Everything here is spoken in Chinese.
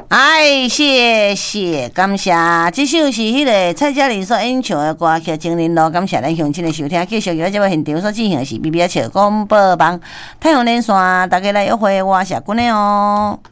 哎，谢谢，感谢。这首是迄个蔡佳玲所演唱的歌曲《情人路》，感谢咱乡亲的收听。继续在这个现场所进行的是 BBS 广播网太阳连线，大家来约会，我是君的哦。